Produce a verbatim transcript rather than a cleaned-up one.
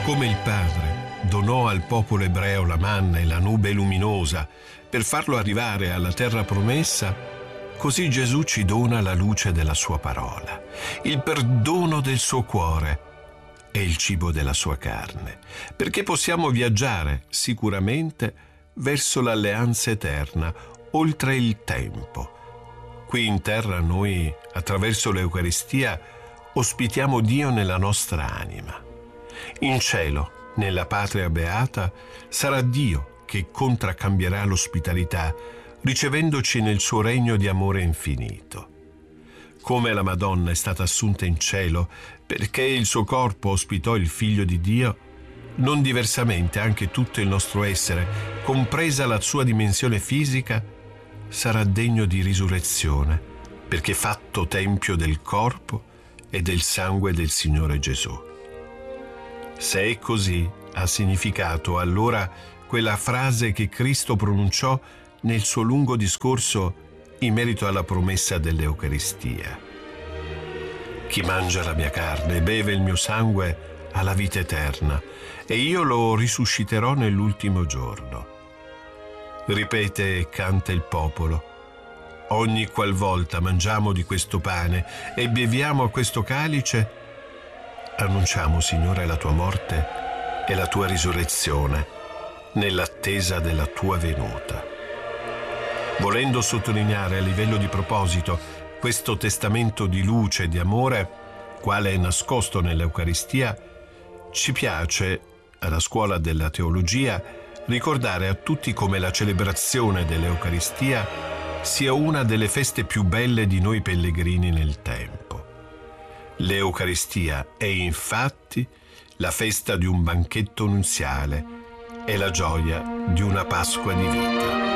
Come il Padre donò al popolo ebreo la manna e la nube luminosa per farlo arrivare alla terra promessa, così Gesù ci dona la luce della sua parola, il perdono del suo cuore e il cibo della sua carne, perché possiamo viaggiare sicuramente verso l'alleanza eterna, oltre il tempo. Qui in terra noi, attraverso l'Eucaristia, ospitiamo Dio nella nostra anima. In cielo, nella patria beata, sarà Dio che contraccambierà l'ospitalità, ricevendoci nel suo regno di amore infinito. Come la Madonna è stata assunta in cielo perché il suo corpo ospitò il Figlio di Dio, non diversamente anche tutto il nostro essere, compresa la sua dimensione fisica, sarà degno di risurrezione, perché fatto tempio del corpo e del sangue del Signore Gesù. Se è così, ha significato allora quella frase che Cristo pronunciò nel suo lungo discorso in merito alla promessa dell'Eucaristia. Chi mangia la mia carne e beve il mio sangue ha la vita eterna, e io lo risusciterò nell'ultimo giorno. Ripete e canta il popolo: ogni qualvolta mangiamo di questo pane e beviamo a questo calice, annunciamo, Signore, la tua morte e la tua risurrezione, nell'attesa della tua venuta. Volendo sottolineare a livello di proposito questo testamento di luce e di amore, quale è nascosto nell'Eucaristia, ci piace, alla scuola della teologia, ricordare a tutti come la celebrazione dell'Eucaristia sia una delle feste più belle di noi pellegrini nel tempo. L'Eucaristia è infatti la festa di un banchetto nuziale e la gioia di una Pasqua di vita.